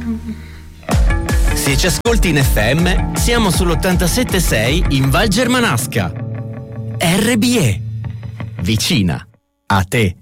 Se ci ascolti in FM, siamo sull'87.6 in Val Germanasca. RBE, vicina a te.